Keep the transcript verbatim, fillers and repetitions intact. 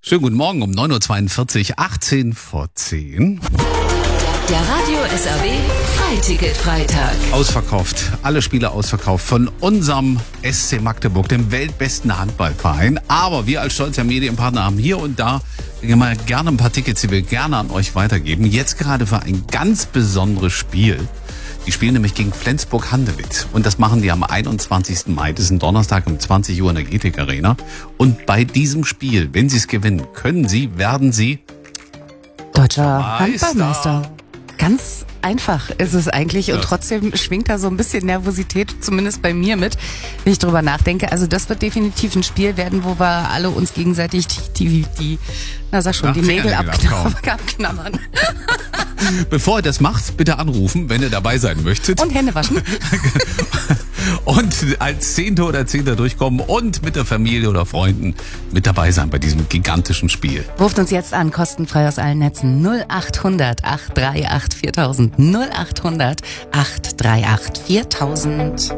Schönen guten Morgen um neun Uhr zweiundvierzig, achtzehn vor zehn. Der Radio S R W Freiticket-Freitag. Ausverkauft, alle Spiele ausverkauft von unserem S C Magdeburg, dem weltbesten Handballverein. Aber wir als stolzer Medienpartner haben hier und da immer gerne ein paar Tickets, die wir gerne an euch weitergeben. Jetzt gerade für ein ganz besonderes Spiel. Die spielen nämlich gegen Flensburg-Handewitt. Und das machen die am einundzwanzigsten Mai. Das ist ein Donnerstag um zwanzig Uhr in der G T K Arena. Und bei diesem Spiel, wenn sie es gewinnen, können sie, werden sie Deutscher Meister. Handballmeister. Ganz einfach ist es eigentlich und Ja. trotzdem schwingt da so ein bisschen Nervosität, zumindest bei mir mit, wenn ich drüber nachdenke. Also das wird definitiv ein Spiel werden, wo wir alle uns gegenseitig die, die, die na sag schon, Ach, die Nägel Fingernägel abknabbern. abknabbern. Bevor ihr das macht, bitte anrufen, wenn ihr dabei sein möchtet. Und Hände waschen. Und als Zehnte oder Zehnter durchkommen und mit der Familie oder Freunden mit dabei sein bei diesem gigantischen Spiel. Ruft uns jetzt an, kostenfrei aus allen Netzen. null acht hundert, acht drei acht, viertausend. null acht hundert, acht drei acht, viertausend.